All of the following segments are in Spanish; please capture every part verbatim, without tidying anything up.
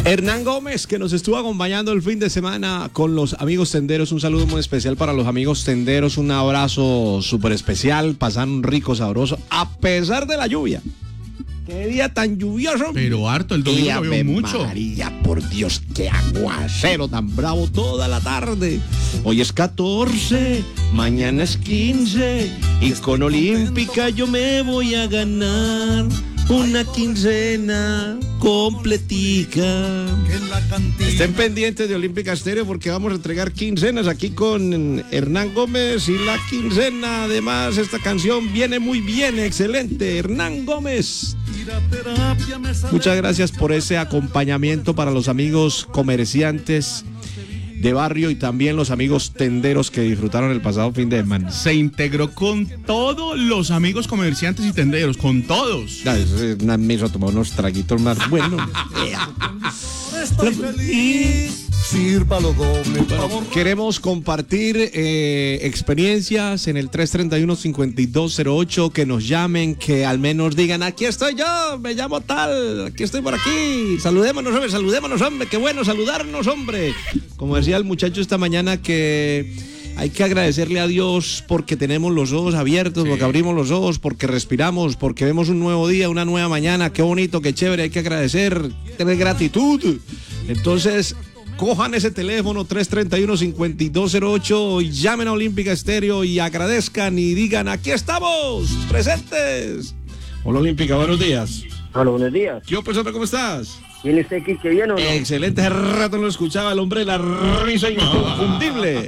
Hernán Gómez, que nos estuvo acompañando el fin de semana con los amigos tenderos. Un saludo muy especial para los amigos tenderos. Un abrazo súper especial. Pasan un rico, sabroso, a pesar de la lluvia. Qué día tan lluvioso. Pero harto, el domingo llovió mucho. María, por Dios, qué aguacero tan bravo toda la tarde. Hoy es catorce, mañana es quince. Y con Olímpica yo me voy a ganar una quincena completica. Estén pendientes de Olímpica Estéreo porque vamos a entregar quincenas aquí con Hernán Gómez y la quincena. Además, esta canción viene muy bien, excelente. Hernán Gómez. Muchas gracias por ese acompañamiento para los amigos comerciantes de barrio y también los amigos tenderos que disfrutaron el pasado fin de semana. Se integró con todos los amigos comerciantes y tenderos, con todos. Ya, una mesa tomó unos traguitos más buenos. Estoy feliz. Sírvalo doble, por favor. Queremos compartir eh, experiencias en el tres treinta y uno, cincuenta y dos cero ocho, que nos llamen, que al menos digan, aquí estoy yo, me llamo tal, aquí estoy por aquí, saludémonos, hombre, saludémonos, hombre, qué bueno saludarnos, hombre. Como decía el muchacho esta mañana, que hay que agradecerle a Dios porque tenemos los ojos abiertos, sí, porque abrimos los ojos, porque respiramos, porque vemos un nuevo día, una nueva mañana, qué bonito, qué chévere, hay que agradecer, tener gratitud. Entonces, cojan ese teléfono tres treinta y uno, cincuenta y dos cero ocho y llamen a Olímpica Estéreo y agradezcan y digan, aquí estamos, presentes. Hola Olímpica, buenos días. Hola, buenos días. Yo, profesor, ¿cómo estás? ¿Viene usted aquí que viene o no? Excelente, hace rato no lo escuchaba el hombre de la risa inconfundible.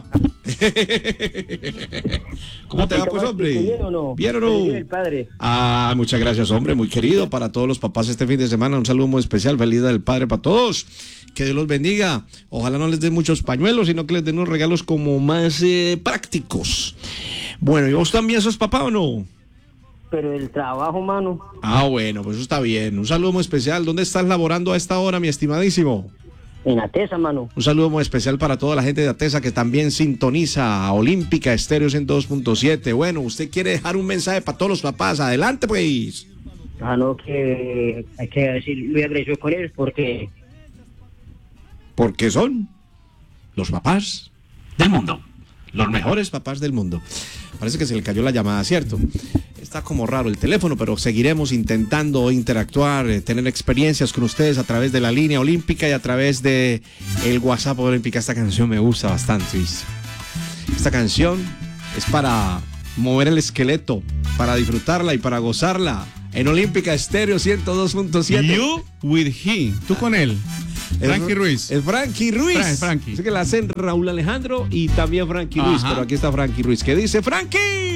¿Cómo te va, pues, hombre? ¿Bien o no? ¿Bien o no? Bien, el padre. Ah, muchas gracias, hombre, muy querido. Para todos los papás este fin de semana, un saludo muy especial, feliz día del padre para todos. Que Dios los bendiga. Ojalá no les den muchos pañuelos, sino que les den unos regalos como más eh, prácticos. Bueno, ¿y vos también sos papá o no? Pero el trabajo, mano. Ah, bueno, pues eso está bien. Un saludo muy especial. ¿Dónde estás laborando a esta hora, mi estimadísimo? En Atesa, mano. Un saludo muy especial para toda la gente de Atesa que también sintoniza a Olímpica Estéreo ciento dos punto siete. Bueno, usted quiere dejar un mensaje para todos los papás. Adelante, pues. Ah, no, que hay que decir muy agradecido con ellos porque... Porque son los papás del mundo. Los mejores papás del mundo. Parece que se le cayó la llamada, ¿cierto? Está como raro el teléfono, pero seguiremos intentando interactuar, eh, tener experiencias con ustedes a través de la línea Olímpica y a través de el WhatsApp Olímpica. Esta canción me gusta bastante, ¿viste? Esta canción es para mover el esqueleto, para disfrutarla y para gozarla en Olímpica Estéreo ciento dos punto siete. You with he. Tú con él. Frankie Ruiz. Es Frankie Ruiz. Fra Frankie. Así que la hacen Raúl Alejandro y también Frankie Ruiz. Pero aquí está Frankie Ruiz. ¿Qué dice Frankie?